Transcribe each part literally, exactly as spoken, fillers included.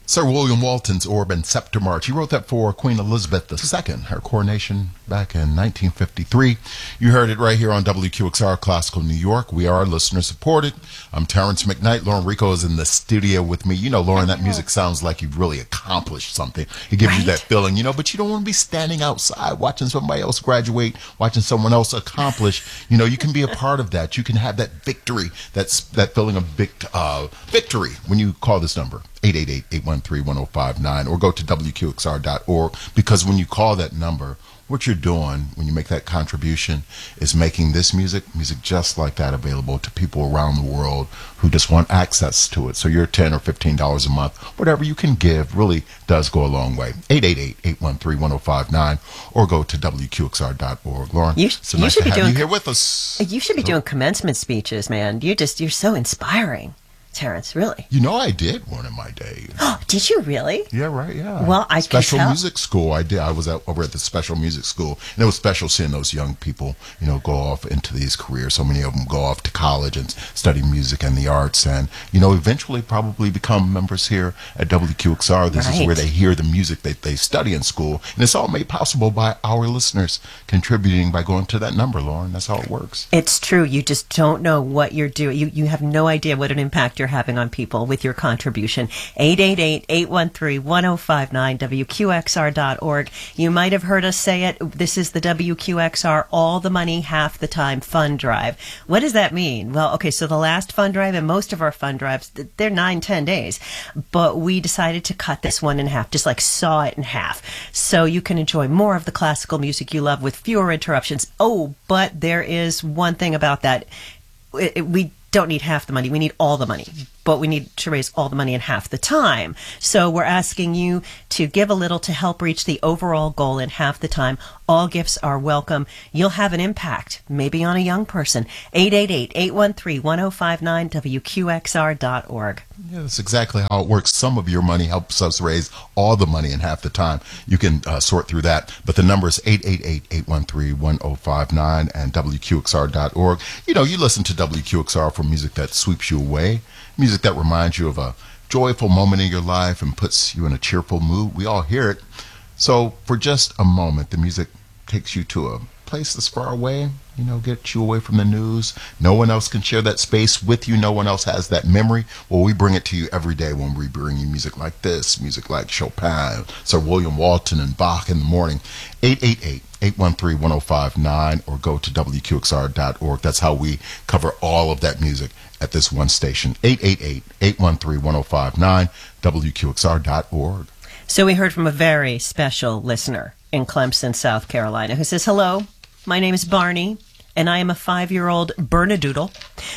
Sir William Walton's Orb and Scepter March. He wrote that for Queen Elizabeth the Second, her coronation back in nineteen fifty-three. You heard it right here on W Q X R Classical New York. We are listener supported. I'm Terrence McKnight. Lauren Rico is in the studio with me. You know, Lauren, that music sounds like you've really accomplished something. It gives right? you that feeling, you know, but you don't want to be standing outside watching somebody else graduate, watching someone else accomplish. You know, you can be a part of that. You can have that victory, that's that feeling of vict, uh, victory when you call this number. eight eight eight, eight one three, one oh five nine or go to W Q X R dot org, because when you call that number, what you're doing when you make that contribution is making this music, music just like that, available to people around the world who just want access to it. So your ten or fifteen dollars a month, whatever you can give, really does go a long way. eight eight eight, eight one three, one oh five nine or go to W Q X R dot org. Lauren, you, it's so you nice should to be have doing, you here with us. You should be so, doing commencement speeches, man. You're just, you're so inspiring. Terrence, really? You know, I did one in my day. Did you really? Yeah, right, yeah. Well, I Special can tell. music school, I did. I was at, over at the special music school, and it was special seeing those young people, you know, go off into these careers. So many of them go off to college and study music and the arts, and, you know, eventually probably become members here at W Q X R. This right. is where they hear the music that they study in school, and it's all made possible by our listeners contributing by going to that number, Lauren. That's how it works. It's true. You just don't know what you're doing. You, you have no idea what an impact you're having on people with your contribution. eight eight eight, eight one three, one oh five nine, W Q X R dot org. You might have heard us say it. This is the W Q X R All the Money, Half the Time fund drive. What does that mean? Well, okay, so the last fund drive and most of our fund drives, they're nine, ten days. But we decided to cut this one in half, just like saw it in half. So you can enjoy more of the classical music you love with fewer interruptions. Oh, but there is one thing about that. It, it, we don't need half the money. We need all the money. But we need to raise all the money in half the time. So we're asking you to give a little to help reach the overall goal in half the time. All gifts are welcome. You'll have an impact, maybe on a young person. eight eight eight, eight one three, one oh five nine, W Q X R dot org. Yeah, that's exactly how it works. Some of your money helps us raise all the money in half the time. You can uh, sort through that. But the number is eight eight eight, eight one three, one oh five nine and W Q X R dot org. You know, you listen to W Q X R for music that sweeps you away, music that reminds you of a joyful moment in your life and puts you in a cheerful mood. We all hear it. So for just a moment, the music takes you to a place that's far away, you know, get you away from the news. No one else can share that space with you. No one else has that memory. Well, we bring it to you every day when we bring you music like this, music like Chopin, Sir William Walton, and Bach in the morning. eight eight eight, eight one three, one oh five nine or go to W Q X R dot org. That's how we cover all of that music at this one station. eight eight eight, eight one three, one oh five nine, W Q X R dot org. So we heard from a very special listener in Clemson, South Carolina, who says, hello, my name is Barney, and I am a five-year-old Bernedoodle.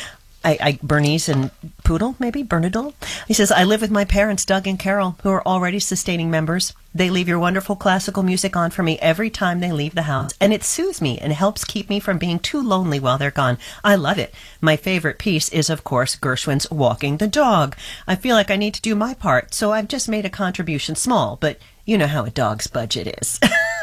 I, I Bernice and Poodle, maybe? Bernedoodle? He says, I live with my parents, Doug and Carol, who are already sustaining members. They leave your wonderful classical music on for me every time they leave the house, and it soothes me and helps keep me from being too lonely while they're gone. I love it. My favorite piece is, of course, Gershwin's Walking the Dog. I feel like I need to do my part, so I've just made a contribution, small, but you know how a dog's budget is.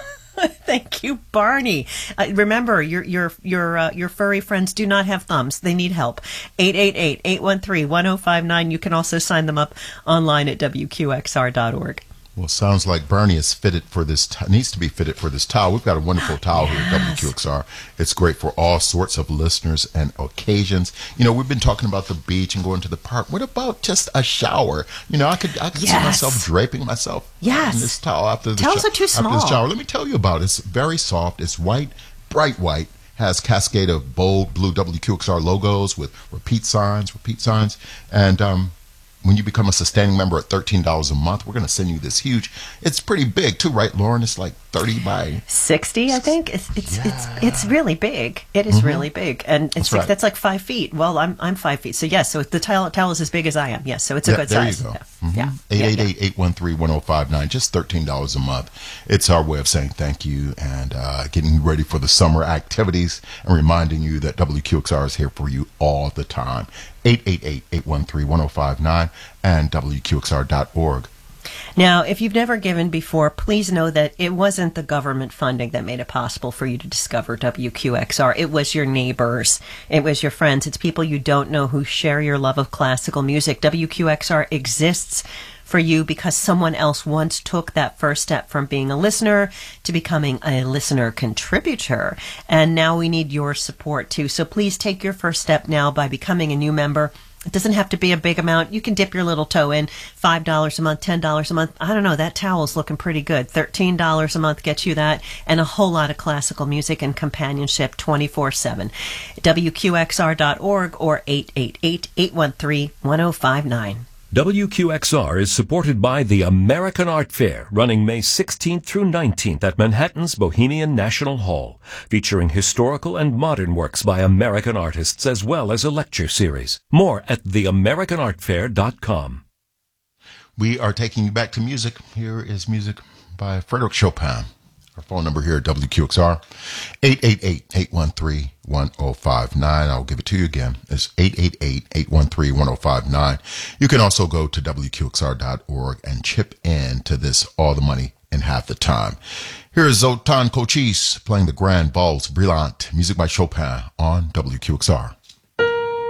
Thank you, Barney. Uh, remember, your your your uh, your furry friends do not have thumbs. They need help. eight eight eight, eight one three, one oh five nine. You can also sign them up online at W Q X R dot org. Well, sounds like Bernie is fitted for this, t- needs to be fitted for this towel. We've got a wonderful towel yes. here at W Q X R. It's great for all sorts of listeners and occasions. You know, we've been talking about the beach and going to the park. What about just a shower? You know, I could I could yes. see myself draping myself yes. in this towel after the, Towels sho- are too small. after the shower. Let me tell you about it. It's very soft. It's white, bright white. Has cascade of bold blue W Q X R logos with repeat signs, repeat signs. And, um, when you become a sustaining member at thirteen dollars a month, we're going to send you this huge. It's pretty big too, right, Lauren? It's like thirty by sixty, I think. It's it's yeah. it's it's really big. It is mm-hmm. really big, and it's that's, right. that's like five feet. Well, I'm I'm five feet, so yes. So the towel towel is as big as I am. Yes, so it's a yeah, good there size. There you go. Yeah. Mm-hmm. yeah. eight eight eight, eight one three, one oh five nine. Just thirteen dollars a month. It's our way of saying thank you and uh, getting you ready for the summer activities and reminding you that W Q X R is here for you all the time. eight eight eight, eight one three, one oh five nine and W Q X R dot org. Now, if you've never given before, please know that it wasn't the government funding that made it possible for you to discover W Q X R. It was your neighbors. It was your friends. It's people you don't know who share your love of classical music. W Q X R exists for you because someone else once took that first step from being a listener to becoming a listener contributor. And now we need your support too. So please take your first step now by becoming a new member. It doesn't have to be a big amount. You can dip your little toe in. five dollars a month, ten dollars a month. I don't know. That towel's looking pretty good. thirteen dollars a month gets you that and a whole lot of classical music and companionship twenty-four seven. W Q X R dot org or eight eight eight, eight one three, one oh five nine. W Q X R is supported by the American Art Fair, running May sixteenth through nineteenth at Manhattan's Bohemian National Hall, featuring historical and modern works by American artists as well as a lecture series. More at the american art fair dot com. We are taking you back to music. Here is music by Frédéric Chopin. Our phone number here at W Q X R, eight eight eight, eight one three, one oh five nine. I'll give it to you again. It's eight eight eight, eight one three, one oh five nine. You can also go to W Q X R dot org and chip in to this All the Money in Half the Time. Here is Zoltan Cochise playing the Grand Valse Brillante, music by Chopin on W Q X R.